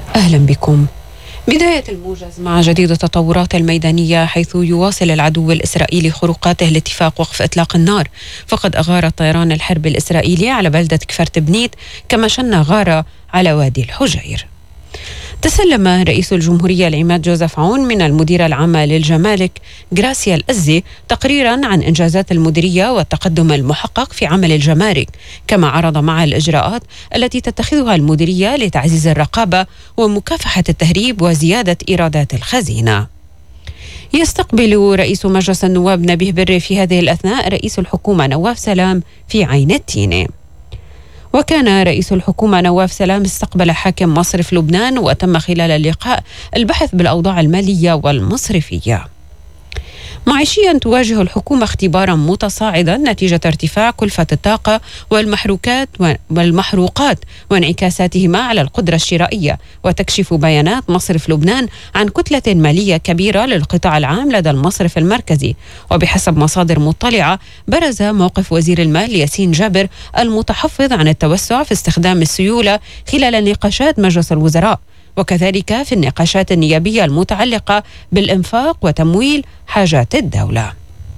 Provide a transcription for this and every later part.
أهلا بكم. بداية الموجز مع جديد التطورات الميدانية، حيث يواصل العدو الإسرائيلي خروقاته لاتفاق وقف إطلاق النار، فقد أغار الطيران الحرب الإسرائيلي على بلدة كفر بنيت، كما شن غارة على وادي الحجير. تسلم رئيس الجمهورية العماد جوزيف عون من المديرة العامة للجمارك غراسيا الأزي تقريرا عن إنجازات المديرية والتقدم المحقق في عمل الجمارك، كما عرض معها الإجراءات التي تتخذها المديرية لتعزيز الرقابة ومكافحة التهريب وزيادة إيرادات الخزينة. يستقبل رئيس مجلس النواب نبيه بري في هذه الأثناء رئيس الحكومة نواف سلام في عين التينة. وكان رئيس الحكومة نواف سلام استقبل حاكم مصرف لبنان، وتم خلال اللقاء البحث بالأوضاع المالية والمصرفية. معيشيا تواجه الحكومة اختبارا متصاعدا نتيجة ارتفاع كلفة الطاقة والمحروقات وانعكاساتهما على القدرة الشرائية. وتكشف بيانات مصرف لبنان عن كتلة مالية كبيرة للقطاع العام لدى المصرف المركزي. وبحسب مصادر مطلعة، برز موقف وزير المال ياسين جابر المتحفظ عن التوسع في استخدام السيولة خلال نقاشات مجلس الوزراء، وكذلك في النقاشات النيابية المتعلقة بالإنفاق وتمويل حاجات الدولة.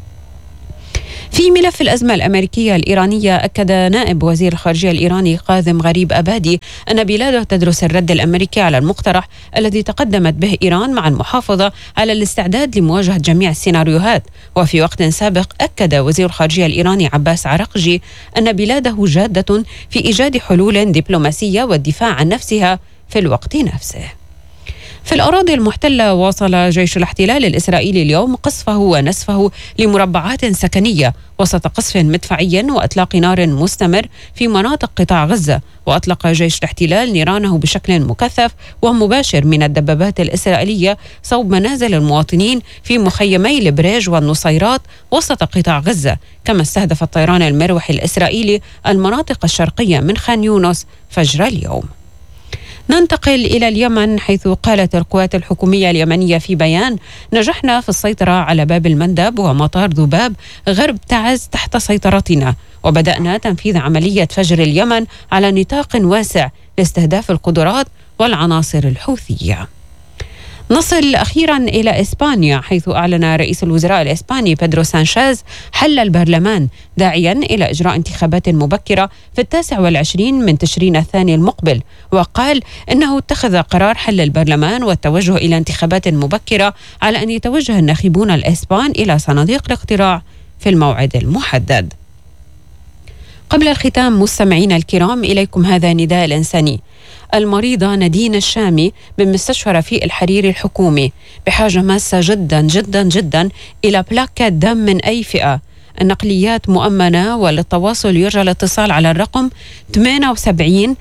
في ملف الأزمة الأمريكية الإيرانية، أكد نائب وزير الخارجية الإيراني كاظم غريب أبادي أن بلاده تدرس الرد الأمريكي على المقترح الذي تقدمت به إيران مع المحافظة على الاستعداد لمواجهة جميع السيناريوهات. وفي وقت سابق أكد وزير الخارجية الإيراني عباس عراقجي أن بلاده جادة في إيجاد حلول دبلوماسية والدفاع عن نفسها في الوقت نفسه. في الأراضي المحتلة، واصل جيش الاحتلال الإسرائيلي اليوم قصفه ونسفه لمربعات سكنية وسط قصف مدفعي وإطلاق نار مستمر في مناطق قطاع غزة. وأطلق جيش الاحتلال نيرانه بشكل مكثف ومباشر من الدبابات الإسرائيلية صوب منازل المواطنين في مخيمي البريج والنصيرات وسط قطاع غزة. كما استهدف الطيران المروحي الإسرائيلي المناطق الشرقية من خان يونس فجر اليوم. ننتقل إلى اليمن، حيث قالت القوات الحكومية اليمنية في بيان: نجحنا في السيطرة على باب المندب ومطار ذباب غرب تعز تحت سيطرتنا، وبدأنا تنفيذ عملية فجر اليمن على نطاق واسع لاستهداف القدرات والعناصر الحوثية. نصل أخيرا إلى إسبانيا، حيث أعلن رئيس الوزراء الإسباني بيدرو سانشيز حل البرلمان، داعيا إلى إجراء انتخابات مبكرة في 29 من تشرين الثاني المقبل. وقال إنه اتخذ قرار حل البرلمان والتوجه إلى انتخابات مبكرة على أن يتوجه الناخبون الإسبان إلى صناديق الاقتراع في الموعد المحدد. قبل الختام مستمعينا الكرام، إليكم هذا نداء الإنساني. المريضة نادين الشامي بمستشفى رفيق الحريري الحكومي بحاجة ماسة جدا جدا جدا إلى بلاكات دم من أي فئة. النقليات مؤمنة، وللتواصل يرجى الاتصال على الرقم 78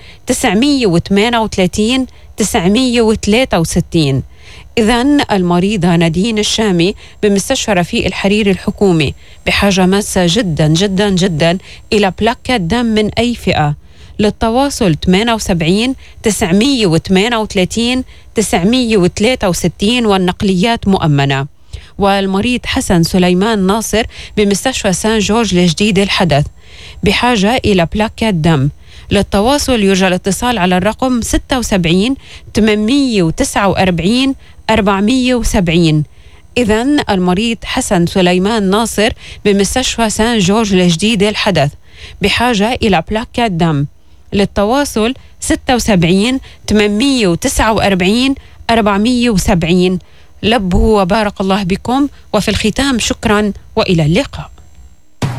938 963. إذن المريضة نادين الشامي بمستشفى رفيق الحريري الحكومي بحاجة ماسة جدا جدا جدا إلى بلاكات دم من أي فئة. للتواصل 78 938 963، والنقليات مؤمنة. والمريض حسن سليمان ناصر بمستشفى سان جورج الجديد الحدث بحاجة إلى بلاكات دم. للتواصل يرجى الاتصال على الرقم 76 849 470. إذن المريض حسن سليمان ناصر بمستشفى سان جورج الجديد الحدث بحاجة إلى بلاكات دم. للتواصل 76 849 470. لبوا وبارك الله بكم، وفي الختام شكرا وإلى اللقاء.